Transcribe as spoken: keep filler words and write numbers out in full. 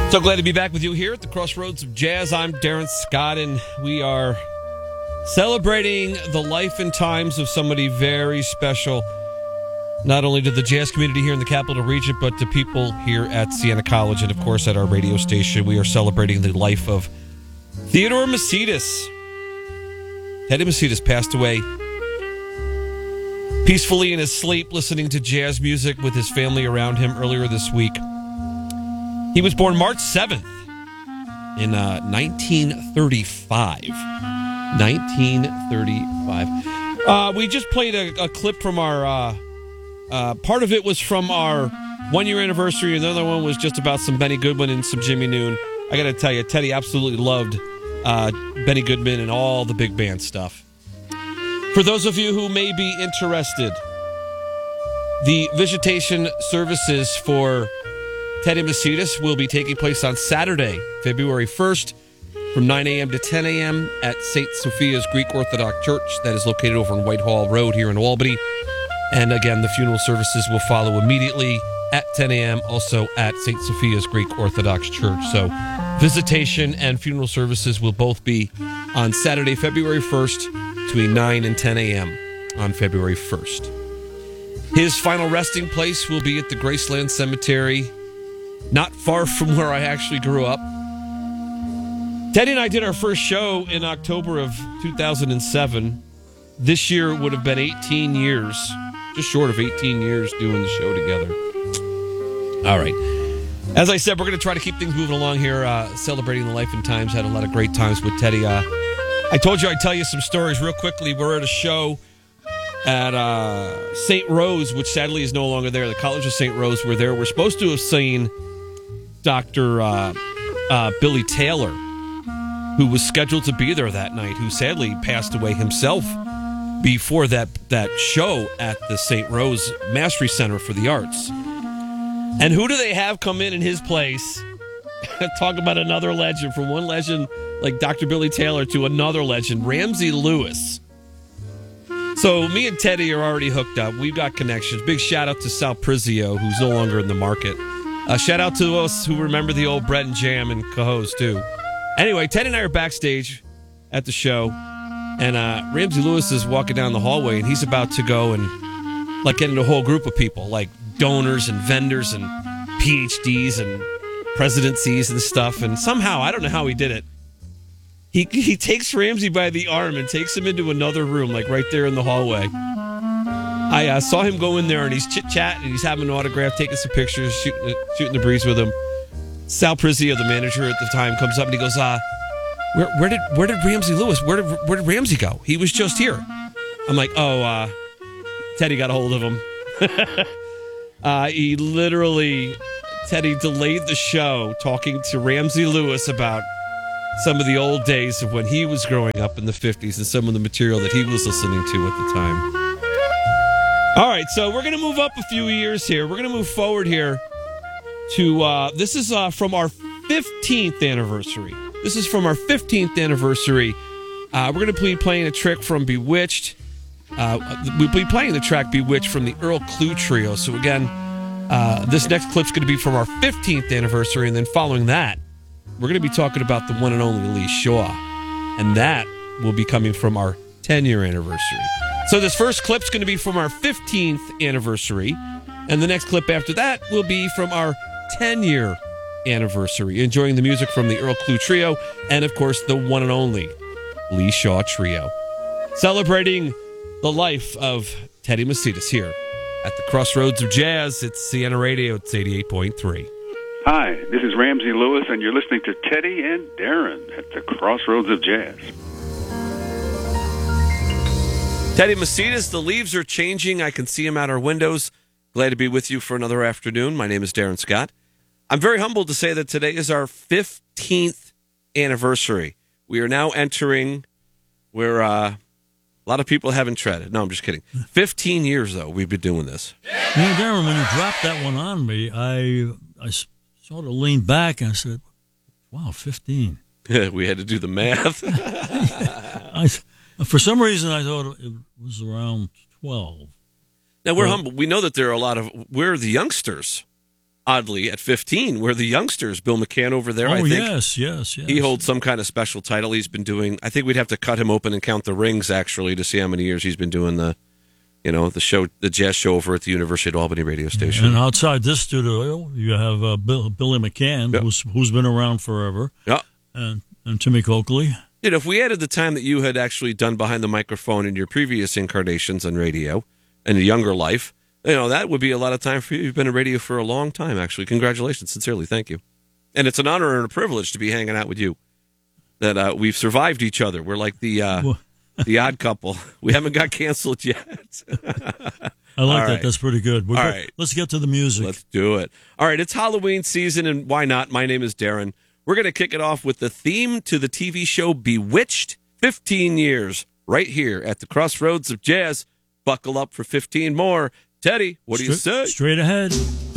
So glad to be back with you here at the Crossroads of Jazz. I'm Darren Scott, and we are celebrating the life and times of somebody very special, not only to the jazz community here in the Capital Region, but to people here at Siena College and, of course, at our radio station. We are celebrating the life of Theodore Macedas. Teddy Macedas passed away peacefully in his sleep, listening to jazz music with his family around him earlier this week. He was born March seventh in uh, nineteen thirty-five. nineteen thirty-five. Uh, we just played a, a clip from our... Uh, uh, part of it was from our one-year anniversary. Another one was just about some Benny Goodman and some Jimmy Noon. I got to tell you, Teddy absolutely loved uh, Benny Goodman and all the big band stuff. For those of you who may be interested, the visitation services for Teddy Macedas will be taking place on Saturday, February first, from nine a.m. to ten a.m. at Saint Sophia's Greek Orthodox Church that is located over on Whitehall Road here in Albany. And again, the funeral services will follow immediately at ten a.m. also at Saint Sophia's Greek Orthodox Church. So visitation and funeral services will both be on Saturday, February first, between nine and ten a.m. on February first. His final resting place will be at the Graceland Cemetery, not far from where I actually grew up. Teddy and I did our first show in October of two thousand seven. This year would have been eighteen years, just short of eighteen years doing the show together. All right. As I said, we're going to try to keep things moving along here, uh, celebrating the life and times. Had a lot of great times with Teddy. Uh, I told you I'd tell you some stories real quickly. We're at a show at uh, Saint Rose, which sadly is no longer there. The College of Saint Rose were there. We're supposed to have seen Doctor Uh, uh, Billy Taylor, who was scheduled to be there that night, who sadly passed away himself before that, that show at the Saint Rose Mastery Center for the Arts. And who do they have come in in his place? Talk about another legend, from one legend like Doctor Billy Taylor to another legend, Ramsey Lewis. So me and Teddy are already hooked up. We've got connections. Big shout out to Sal Prizio, who's no longer in the market. Uh, shout out to us who remember the old Bread and Jam and Cohoes, too. Anyway, Teddy and I are backstage at the show, and uh, Ramsey Lewis is walking down the hallway, and he's about to go and like get into a whole group of people, like donors and vendors and P H Ds and presidencies and stuff. And somehow, I don't know how he did it, he he takes Ramsey by the arm and takes him into another room, like right there in the hallway. I uh, saw him go in there, and he's chit-chatting, and he's having an autograph, taking some pictures, shooting, shooting the breeze with him. Sal Prizio, the manager at the time, comes up and he goes, uh, where, where did where did Ramsey Lewis, where did, where did Ramsey go? He was just here. I'm like, oh, uh, Teddy got a hold of him. uh, he literally, Teddy delayed the show talking to Ramsey Lewis about some of the old days of when he was growing up in the fifties and some of the material that he was listening to at the time. All right, so we're going to move up a few years here. We're going to move forward here to, uh, this is uh, from our fifteenth anniversary. This is from our fifteenth anniversary. Uh, we're going to be playing a trick from Bewitched. Uh, we'll be playing the track Bewitched from the Earl Clue Trio. So again, uh, this next clip's going to be from our fifteenth anniversary, and then following that, we're going to be talking about the one and only Lee Shaw. And that will be coming from our ten-year anniversary. So this first clip's going to be from our fifteenth anniversary, and the next clip after that will be from our ten-year anniversary, enjoying the music from the Earl Clue Trio, and of course the one and only Lee Shaw Trio. Celebrating the life of Teddy Macedas here at the Crossroads of Jazz. It's Siena Radio, it's eighty-eight point three. Hi, this is Ramsey Lewis, and you're listening to Teddy and Darren at the Crossroads of Jazz. Teddy Macedas, the leaves are changing. I can see him out our windows. Glad to be with you for another afternoon. My name is Darren Scott. I'm very humbled to say that today is our fifteenth anniversary. We are now entering where uh, a lot of people haven't treaded. No, I'm just kidding. fifteen years, though, we've been doing this. You know, Darren, when you dropped that one on me, I, I sort of leaned back and I said, wow, fifteen. We had to do the math. I, for some reason, I thought it was around twelve. Now, we're well, humble. We know that there are a lot of, we're the youngsters oddly, at fifteen, where the youngsters, Bill McCann over there, oh, I think. yes, yes, yes. He holds some kind of special title. He's been doing, I think we'd have to cut him open and count the rings, actually, to see how many years he's been doing the, you know, the show, the jazz show over at the University of Albany radio station. And outside this studio, you have uh, Bill, Billy McCann, Yep. who's who's been around forever, Yeah. and, and Timmy Coakley. You know, if we added the time that you had actually done behind the microphone in your previous incarnations on radio and a younger life, you know, that would be a lot of time for you. You've been in radio for a long time, actually. Congratulations. Sincerely, thank you. And it's an honor and a privilege to be hanging out with you. That uh, we've survived each other. We're like the uh, Well- the odd couple. We haven't got canceled yet. I like All that. right. That's pretty good. We're All good. right. Let's get to the music. Let's do it. All right, it's Halloween season, and why not? My name is Darren. We're going to kick it off with the theme to the T V show Bewitched, fifteen years, right here at the Crossroads of Jazz. Buckle up for fifteen more. Teddy, what do you Stra- say? Straight ahead.